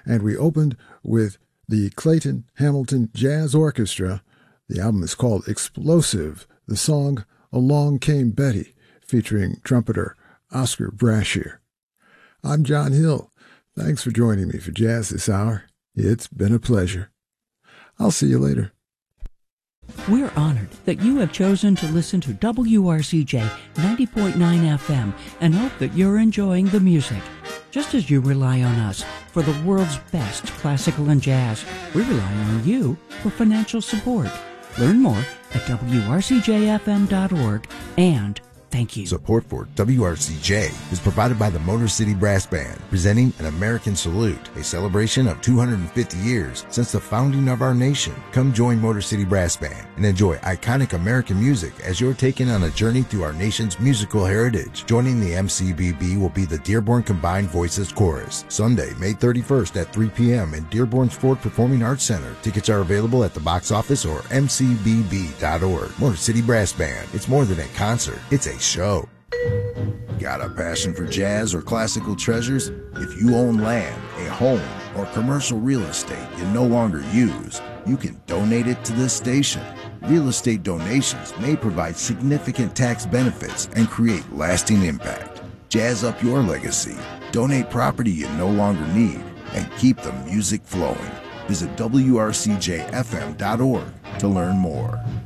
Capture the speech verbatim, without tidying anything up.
And we opened with the Clayton Hamilton Jazz Orchestra. The album is called Explosive. The song Along Came Betty, featuring trumpeter Oscar Brashear. I'm John Hill. Thanks for joining me for Jazz this hour. It's been a pleasure. I'll see you later. We're honored that you have chosen to listen to W R C J ninety point nine F M and hope that you're enjoying the music. Just as you rely on us for the world's best classical and jazz, we rely on you for financial support. Learn more at W R C J F M dot org and thank you. Support for W R C J is provided by the Motor City Brass Band, presenting an American Salute, a celebration of two hundred fifty years since the founding of our nation. Come join Motor City Brass Band and enjoy iconic American music as you're taken on a journey through our nation's musical heritage. Joining the M C B B will be the Dearborn Combined Voices Chorus, Sunday, May thirty-first at three p.m. in Dearborn's Ford Performing Arts Center. Tickets are available at the box office or M C B B dot org. Motor City Brass Band. It's more than a concert. It's a show. Got a passion for jazz or classical treasures? If you own land, a home, or commercial real estate you no longer use, you can donate it to this station. Real estate donations may provide significant tax benefits and create lasting impact. Jazz up your legacy. Donate property you no longer need and keep the music flowing. Visit W R C J F M dot org to learn more.